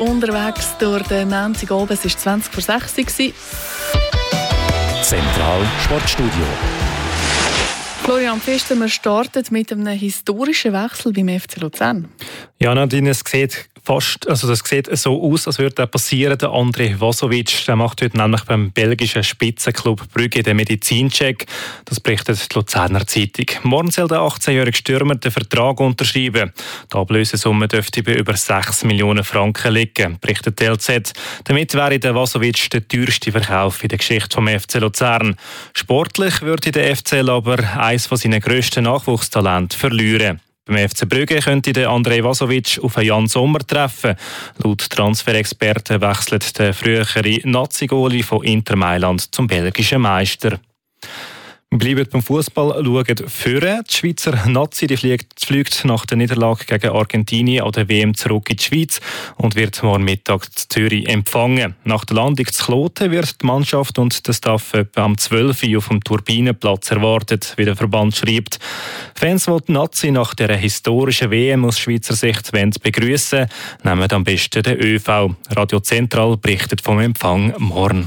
unterwegs durch den Montag oben. Es war 5:20 Uhr. Zentral Sportstudio. Florian Pfister, wir starten mit einem historischen Wechsel beim FC Luzern. Ja, Nadine, es sieht das sieht so aus, als würde das passieren. Der Andrej Vasovic, der macht heute nämlich beim belgischen Spitzenklub Brügge den Medizincheck. Das berichtet die Luzerner Zeitung. Morgen soll der 18-jährige Stürmer den Vertrag unterschreiben. Die Ablösesumme dürfte bei über 6 Millionen Franken liegen, berichtet die LZ. Damit wäre der Vasovic der teuerste Verkauf in der Geschichte vom FC Luzern. Sportlich würde der FCL aber eines von seinen grössten Nachwuchstalenten verlieren. Beim FC Brügge könnte der Andrej Vasovic auf einen Jan Sommer treffen. Laut Transferexperten wechselt der frühere Nazi-Goalie von Inter Mailand zum belgischen Meister. Wir bleiben beim Fußball, schauen vorne. Die Schweizer Nazi die fliegt nach der Niederlage gegen Argentinien an der WM zurück in die Schweiz und wird morgen Mittag in Zürich empfangen. Nach der Landung zu Kloten wird die Mannschaft und der Staff etwa am 12 Uhr auf dem Turbinenplatz erwartet, wie der Verband schreibt. Fans, die die Nazi nach dieser historischen WM aus Schweizer Sicht begrüßen, nehmen am besten den ÖV. Radio Zentral berichtet vom Empfang morgen.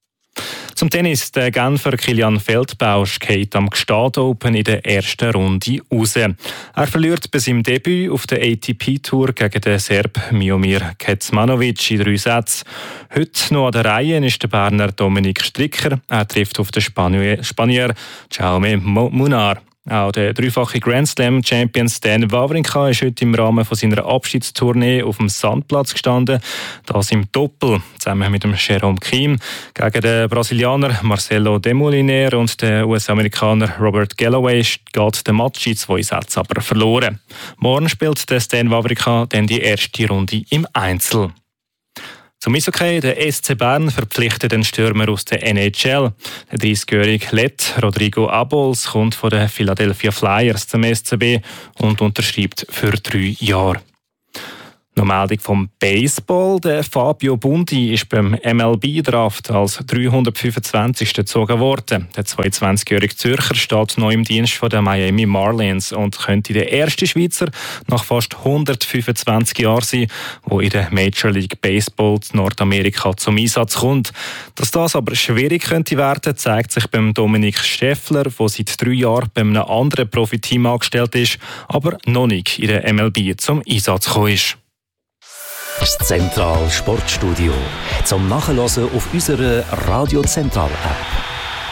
Zum Tennis. Der Genfer Kilian Feldbausch geht am Gstaad Open in der ersten Runde raus. Er verliert bei seinem Debüt auf der ATP-Tour gegen den Serb Miomir Kecmanovic in 3 Sätzen. Heute noch an der Reihe ist der Berner Dominik Stricker. Er trifft auf den Spanier Jaume Munar. Auch der dreifache Grand Slam Champion Stan Wawrinka ist heute im Rahmen von seiner Abschiedstournee auf dem Sandplatz gestanden. Das im Doppel, zusammen mit dem Jerome Kim. Gegen den Brasilianer Marcelo Demoliner und den US-Amerikaner Robert Galloway geht der Match in 2 Sätzen aber verloren. Morgen spielt der Stan Wawrinka dann die erste Runde im Einzel. Zum Eishockey, der SC Bern verpflichtet den Stürmer aus der NHL. Der 30-jährige Lett Rodrigo Abols kommt von den Philadelphia Flyers zum SCB und unterschreibt für 3 Jahre. Noch Meldung vom Baseball. Der Fabio Bundi ist beim MLB-Draft als 325. gezogen worden. Der 22-jährige Zürcher steht neu im Dienst von den Miami Marlins und könnte der erste Schweizer nach fast 125 Jahren sein, der in der Major League Baseball in Nordamerika zum Einsatz kommt. Dass das aber schwierig könnte werden, zeigt sich beim Dominik Steffler, der seit 3 Jahren bei einem anderen Profiteam angestellt ist, aber noch nicht in der MLB zum Einsatz gekommen ist. Das Zentral Sportstudio. Zum Nachhören auf unserer Radio Zentral App.